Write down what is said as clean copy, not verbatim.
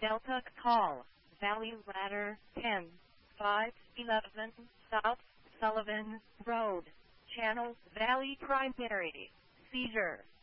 Delta Call, Valley Ladder 10, 511 South Sullivan Road, Channel Valley Primary, Seizure.